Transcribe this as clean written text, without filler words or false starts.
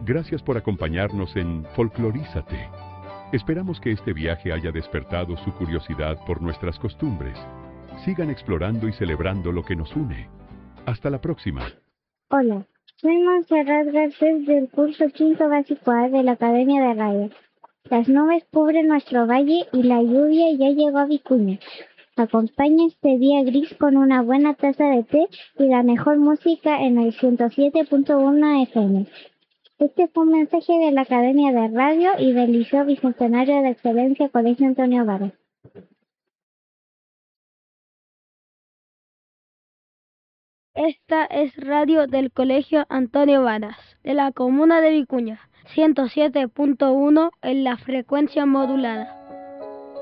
Gracias por acompañarnos en Folclorízate. Esperamos que este viaje haya despertado su curiosidad por nuestras costumbres. Sigan explorando y celebrando lo que nos une. Hasta la próxima. Hola, soy Montserrat Garcés del curso quinto básico A de la Academia de Radio. Las nubes cubren nuestro valle y la lluvia ya llegó a Vicuña. Acompaña este día gris con una buena taza de té y la mejor música en el 107.1 FM. Este fue un mensaje de la Academia de Radio y del Liceo Bicentenario de Excelencia Colegio Antonio Varas. Esta es radio del Colegio Antonio Varas, de la comuna de Vicuña, 107.1 en la frecuencia modulada.